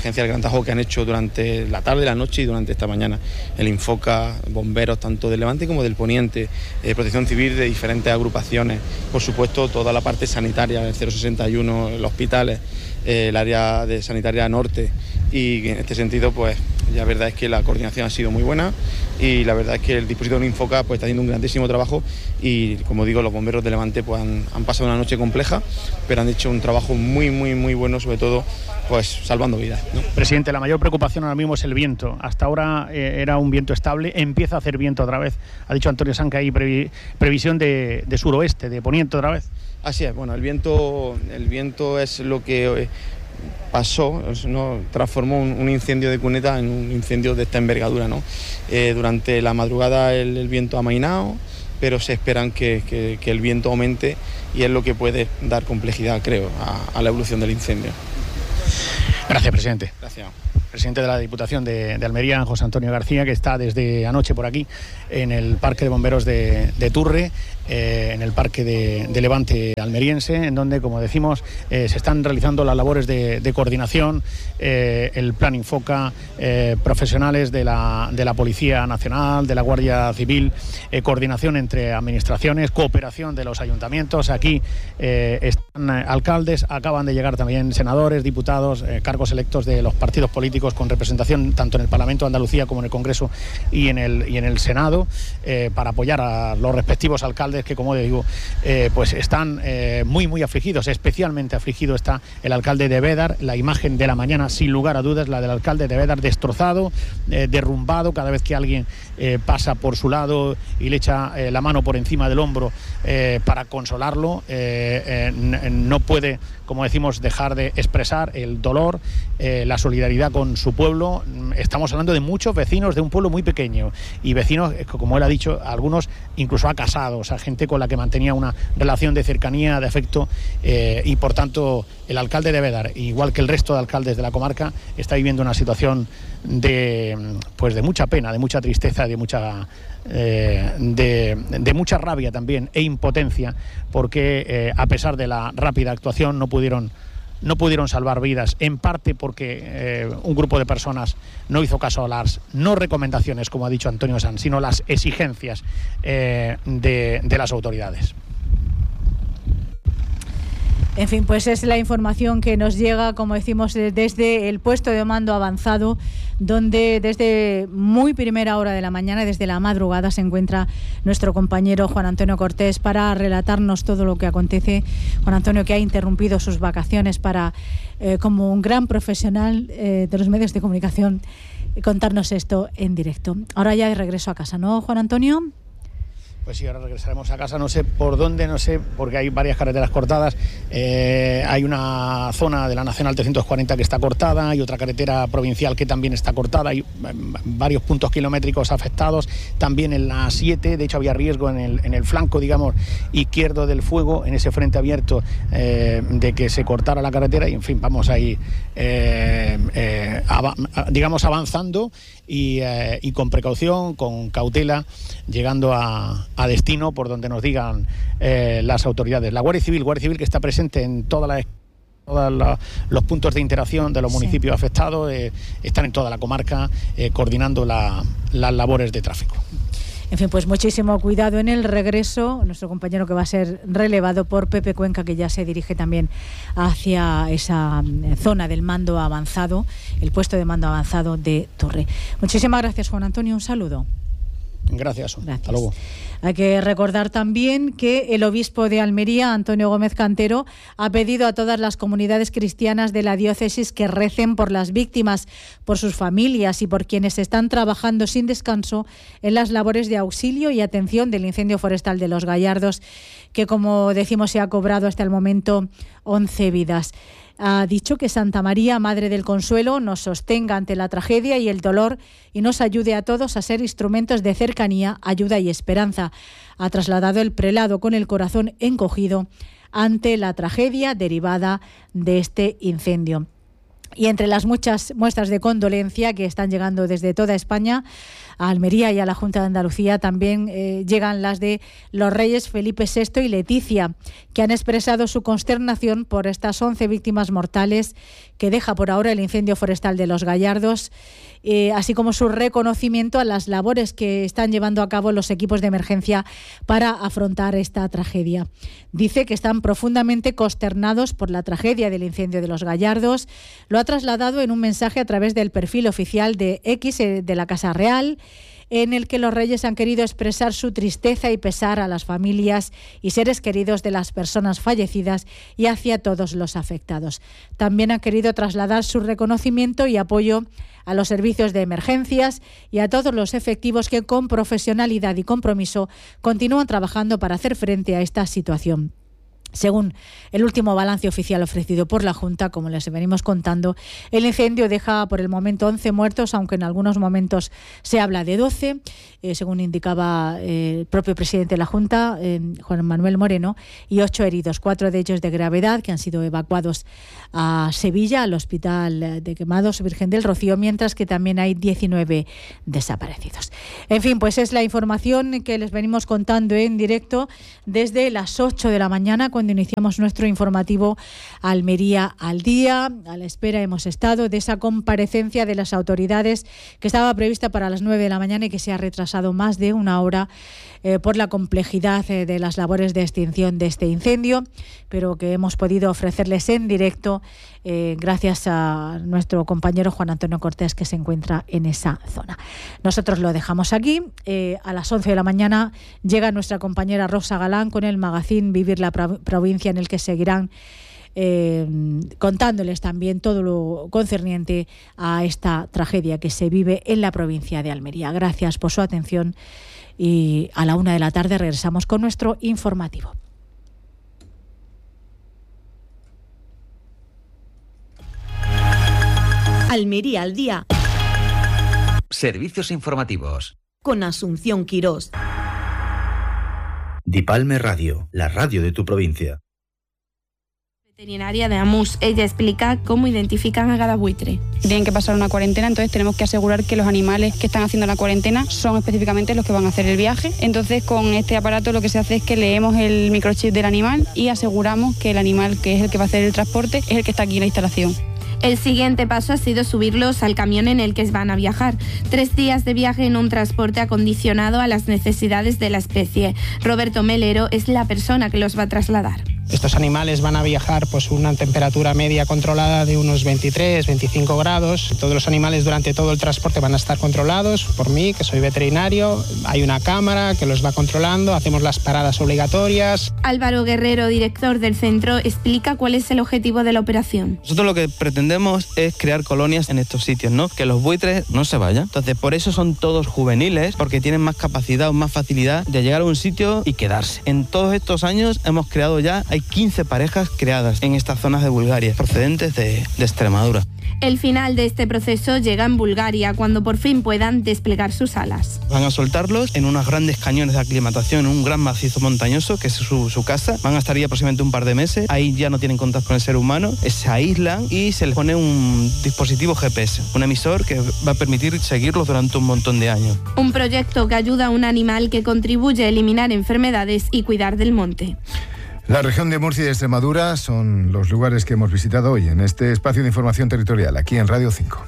trabajo que han hecho durante la tarde, la noche y durante esta mañana. El Infoca, bomberos tanto del Levante como del Poniente, Protección Civil de diferentes agrupaciones, por supuesto toda la parte sanitaria, el 061, los hospitales, el área de sanitaria norte, y en este sentido pues la verdad es que la coordinación ha sido muy buena y la verdad es que el dispositivo de Infoca pues está haciendo un grandísimo trabajo y, como digo, los bomberos de Levante pues han pasado una noche compleja, pero han hecho un trabajo muy bueno, sobre todo pues salvando vidas, ¿no? Presidente, la mayor preocupación ahora mismo es el viento. Hasta ahora era un viento estable, empieza a hacer viento otra vez. Ha dicho Antonio Sanz que hay previsión de suroeste, de poniente otra vez. Así es, bueno, el viento es lo que pasó, ¿no? Transformó un incendio de cuneta en un incendio de esta envergadura, ¿no? Durante la madrugada el viento ha amainado, pero se esperan que el viento aumente y es lo que puede dar complejidad, creo, a la evolución del incendio. Gracias, presidente. Gracias. Presidente de la Diputación de Almería, José Antonio García, que está desde anoche por aquí en el Parque de Bomberos de Turre, en el Parque de Levante almeriense, en donde, como decimos, se están realizando las labores de coordinación, el Plan Infoca, profesionales de la Policía Nacional, de la Guardia Civil, coordinación entre administraciones, cooperación de los ayuntamientos. Aquí están alcaldes, acaban de llegar también senadores, diputados, cargos electos de los partidos políticos con representación tanto en el Parlamento de Andalucía como en el Congreso y en el Senado, para apoyar a los respectivos alcaldes que, como digo, pues están muy afligidos. Especialmente afligido está el alcalde de Bédar. La imagen de la mañana, sin lugar a dudas, la del alcalde de Bédar, destrozado, derrumbado. Cada vez que alguien pasa por su lado y le echa la mano por encima del hombro para consolarlo, no puede, como decimos, dejar de expresar el dolor, la solidaridad con su pueblo. Estamos hablando de muchos vecinos de un pueblo muy pequeño y vecinos, como él ha dicho, algunos incluso ha casado, o sea, gente con la que mantenía una relación de cercanía, de afecto, y por tanto el alcalde de Bédar, igual que el resto de alcaldes de la comarca, está viviendo una situación de mucha pena, de mucha tristeza, de mucha rabia también e impotencia, porque a pesar de la rápida actuación no pudieron salvar vidas, en parte porque un grupo de personas no hizo caso a las no recomendaciones, como ha dicho Antonio Sanz, sino las exigencias de las autoridades. En fin, pues es la información que nos llega, como decimos, desde el puesto de mando avanzado, donde desde muy primera hora de la mañana, desde la madrugada, se encuentra nuestro compañero Juan Antonio Cortés para relatarnos todo lo que acontece. Juan Antonio, que ha interrumpido sus vacaciones para, como un gran profesional de los medios de comunicación, contarnos esto en directo. Ahora ya de regreso a casa, ¿no, Juan Antonio? Pues sí, ahora regresaremos a casa, no sé por dónde, no sé, porque hay varias carreteras cortadas. Hay una zona de la Nacional 340 que está cortada, hay otra carretera provincial que también está cortada, hay varios puntos kilométricos afectados. También en la 7, de hecho había riesgo en el flanco, digamos, izquierdo del fuego, en ese frente abierto, de que se cortara la carretera. Y en fin, vamos ahí, digamos, avanzando y con precaución, con cautela, llegando a destino por donde nos digan las autoridades. La Guardia Civil que está presente en todos los puntos de interacción de los municipios afectados, están en toda la comarca coordinando las labores de tráfico. En fin, pues muchísimo cuidado en el regreso. Nuestro compañero, que va a ser relevado por Pepe Cuenca, que ya se dirige también hacia esa zona del mando avanzado, el puesto de mando avanzado de Turre. Muchísimas gracias, Juan Antonio. Un saludo. Gracias. Hasta luego. Hay que recordar también que el obispo de Almería, Antonio Gómez Cantero, ha pedido a todas las comunidades cristianas de la diócesis que recen por las víctimas, por sus familias y por quienes están trabajando sin descanso en las labores de auxilio y atención del incendio forestal de Los Gallardos, que, como decimos, se ha cobrado hasta el momento 11 vidas. Ha dicho que Santa María, Madre del Consuelo, nos sostenga ante la tragedia y el dolor y nos ayude a todos a ser instrumentos de cercanía, ayuda y esperanza. Ha trasladado el prelado con el corazón encogido ante la tragedia derivada de este incendio. Y entre las muchas muestras de condolencia que están llegando desde toda España a Almería y a la Junta de Andalucía, también llegan las de los reyes Felipe VI y Leticia, que han expresado su consternación por estas 11 víctimas mortales que deja por ahora el incendio forestal de Los Gallardos, así como su reconocimiento a las labores que están llevando a cabo los equipos de emergencia para afrontar esta tragedia. Dice que están profundamente consternados por la tragedia del incendio de Los Gallardos. Lo ha trasladado en un mensaje a través del perfil oficial de X de la Casa Real, en el que los reyes han querido expresar su tristeza y pesar a las familias y seres queridos de las personas fallecidas y hacia todos los afectados. También han querido trasladar su reconocimiento y apoyo a los servicios de emergencias y a todos los efectivos que con profesionalidad y compromiso continúan trabajando para hacer frente a esta situación. Según el último balance oficial ofrecido por la Junta, como les venimos contando, el incendio deja por el momento 11 muertos, aunque en algunos momentos se habla de 12, según indicaba el propio presidente de la Junta, Juan Manuel Moreno, y 8 heridos, 4 de ellos de gravedad, que han sido evacuados a Sevilla, al Hospital de Quemados Virgen del Rocío, mientras que también hay 19 desaparecidos. En fin, pues es la información que les venimos contando en directo desde las 8 de la mañana, cuando iniciamos nuestro informativo Almería al Día. A la espera hemos estado de esa comparecencia de las autoridades que estaba prevista para las 9 de la mañana y que se ha retrasado más de una hora por la complejidad de las labores de extinción de este incendio, pero que hemos podido ofrecerles en directo gracias a nuestro compañero Juan Antonio Cortés, que se encuentra en esa zona. Nosotros lo dejamos aquí. A las 11 de la mañana llega nuestra compañera Rosa Galán con el magazín Vivir la Provincia, en el que seguirán contándoles también todo lo concerniente a esta tragedia que se vive en la provincia de Almería. Gracias por su atención y a la 1 de la tarde regresamos con nuestro informativo. Almería al Día. Servicios informativos. Con Asunción Quirós. Dipalme Radio, la radio de tu provincia. Veterinaria de Amus. Ella explica cómo identifican a cada buitre. Tienen que pasar una cuarentena, entonces tenemos que asegurar que los animales que están haciendo la cuarentena son específicamente los que van a hacer el viaje. Entonces con este aparato lo que se hace es que leemos el microchip del animal y aseguramos que el animal que es el que va a hacer el transporte es el que está aquí en la instalación. El siguiente paso ha sido subirlos al camión en el que van a viajar. 3 días de viaje en un transporte acondicionado a las necesidades de la especie. Roberto Melero es la persona que los va a trasladar. Estos animales van a viajar pues una temperatura media controlada de unos 23-25 grados. Todos los animales durante todo el transporte van a estar controlados por mí, que soy veterinario. Hay una cámara que los va controlando, hacemos las paradas obligatorias. Álvaro Guerrero, director del centro, explica cuál es el objetivo de la operación. Nosotros lo que pretendemos es crear colonias en estos sitios, ¿no? Que los buitres no se vayan. Entonces, por eso son todos juveniles, porque tienen más capacidad o más facilidad de llegar a un sitio y quedarse. En todos estos años hemos creado ya, hay 15 parejas creadas en estas zonas de Bulgaria, procedentes de Extremadura. El final de este proceso llega en Bulgaria, cuando por fin puedan desplegar sus alas. Van a soltarlos en unos grandes cañones de aclimatación, en un gran macizo montañoso, que es su casa. Van a estar ahí aproximadamente un par de meses. Ahí ya no tienen contacto con el ser humano. Se aíslan y se les pone un dispositivo GPS, un emisor que va a permitir seguirlos durante un montón de años. Un proyecto que ayuda a un animal que contribuye a eliminar enfermedades y cuidar del monte. La región de Murcia y Extremadura son los lugares que hemos visitado hoy en este espacio de información territorial, aquí en Radio 5.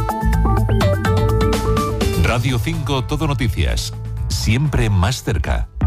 Radio 5 Todo Noticias, siempre más cerca.